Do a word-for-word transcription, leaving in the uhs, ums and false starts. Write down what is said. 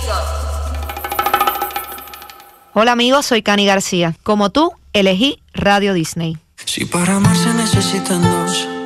Hola amigos, soy Cani García. Como tú, elegí Radio Disney. Si para amar se necesitan dos,